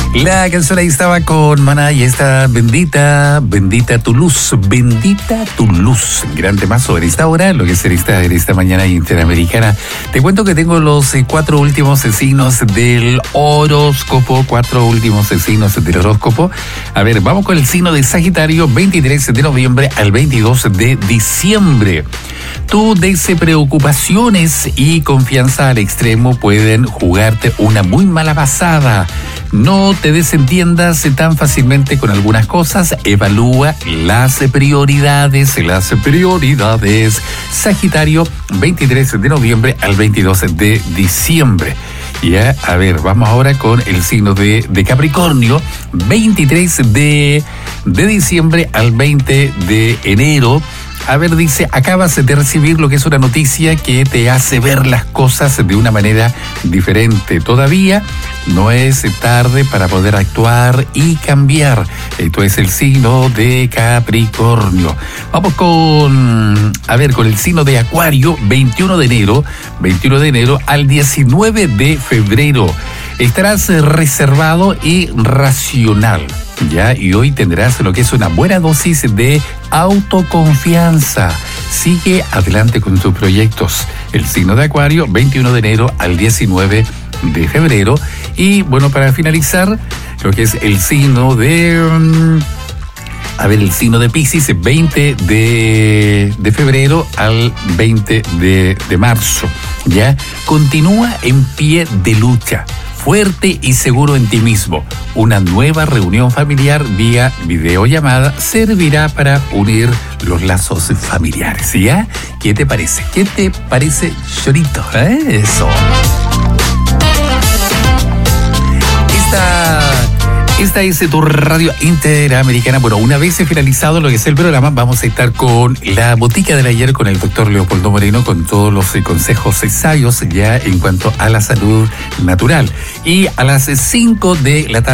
La canción ahí estaba con Maná y esta bendita tu luz, bendita tu luz. Gran temazo en esta hora, lo que es en esta mañana interamericana. Te cuento que tengo los 4 últimos signos del horóscopo, A ver, vamos con el signo de Sagitario, 23 de noviembre al 22 de diciembre. Tu despreocupaciones y confianza al extremo pueden jugarte una muy mala pasada. No te desentiendas tan fácilmente con algunas cosas. Evalúa las prioridades. Sagitario, 23 de noviembre al 22 de diciembre. Ya, a ver, vamos ahora con el signo de Capricornio, 23 de diciembre al 20 de enero. A ver, dice, acabas de recibir lo que es una noticia que te hace ver las cosas de una manera diferente. Todavía no es tarde para poder actuar y cambiar. Esto es el signo de Capricornio. Vamos con el signo de Acuario, 21 de enero al 19 de febrero. Estarás reservado y racional, ¿ya? Y hoy tendrás lo que es una buena dosis de autoconfianza. Sigue adelante con tus proyectos. El signo de Acuario, 21 de enero al 19 de febrero. Y bueno, para finalizar, lo que es el signo de... el signo de Piscis, 20 de febrero al 20 de marzo, ¿ya? Continúa en pie de lucha, fuerte y seguro en ti mismo. Una nueva reunión familiar vía videollamada servirá para unir los lazos familiares, ¿ya? ¿Qué te parece? Chorito? Eso. Esta es tu radio interamericana. Bueno, una vez finalizado lo que es el programa, vamos a estar con la botica del ayer con el doctor Leopoldo Moreno, con todos los consejos sabios ya en cuanto a la salud natural. Y a las 5 de la tarde